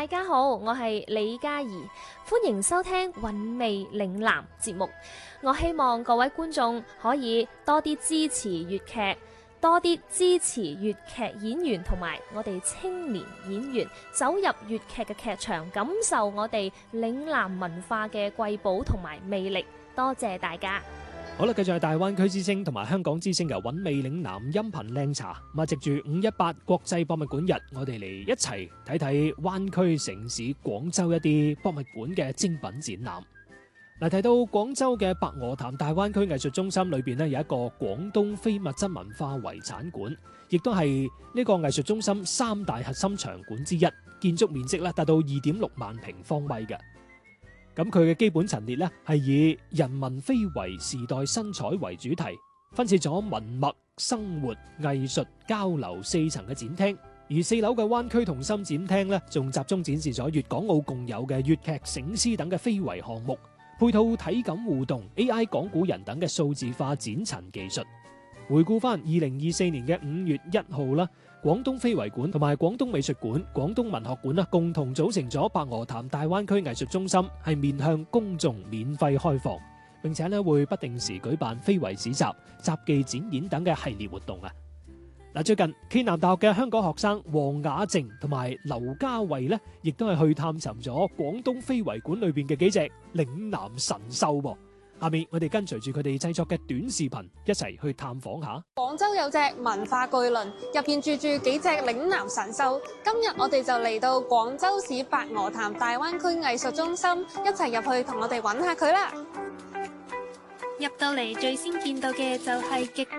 家好，我係李嘉怡，歡迎收聽韻味嶺南節目。我希望各位觀眾可以多啲支持粵劇，多啲支持粵劇演員同埋我哋青年演員，走入粵劇嘅劇場，感受我哋嶺南文化嘅瑰寶同埋魅力。多謝大家。 好啦，繼續係大灣區之聲同埋香港之聲嘅韻味嶺南音頻靚茶。咁啊，藉住518國際博物館日，我哋嚟一齊睇睇灣區城市廣州一啲博物館嘅精品展覽。嗱，提到廣州嘅白鵝潭大灣區藝術中心裏邊呢，有一個廣東非物質文化遺產館，亦都係呢個藝術中心3大核心場館之一，建築面積咧達到2.6萬平方米嘅。咁佢嘅基本陳列咧係以人文非遺時代新彩為主題，分設咗文物、生活、藝術、交流4層嘅展廳，而4樓嘅灣區同心展廳咧，仲集中展示咗粵港澳共有嘅粵劇、醒獅等嘅非遺項目，配套體感互動、AI 講古人等嘅數字化展陳技術。回顧翻2024年嘅5月1號啦，廣東非遺館同埋廣東美術館、廣東文學館啦，共同組成咗白鵝潭大灣區藝術中心，係面向公眾免費開放，並且咧會不定時舉辦非遺市集、雜技展演等嘅系列活動啊！嗱，最近暨南大學嘅香港學生黃雅靜同埋劉家慧咧，亦都係去探尋咗廣東非遺館裏邊嘅幾隻嶺南神獸噃。下面我哋跟隨住佢哋製作嘅短視頻，一齊去探訪下。 廣州有隻文化巨輪，入邊住幾隻嶺南神獸。今日我哋就嚟到廣州市白鵝潭大灣區藝術中心，一齊入去同我哋揾下佢啦。 入到嚟最先見到嘅就係極